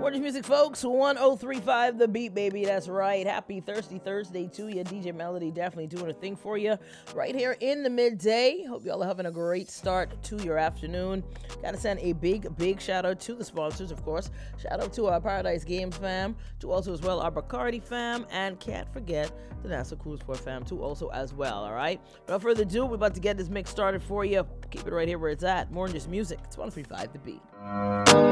Orange Music, folks. 1035 The Beat, baby. That's right. Happy Thirsty Thursday to you. DJ Melody definitely doing a thing for you right here in the midday. Hope y'all are having a great start to your afternoon. Gotta send a big shout out to the sponsors, of course. Shout out to our Paradise Games fam, to also as well our Bacardi fam, and can't forget the NASA Cruise Port fam too also as well, all right? Without further ado, we're about to get this mix started for you. Keep it right here where it's at. More Orange Music. It's 1035 The Beat.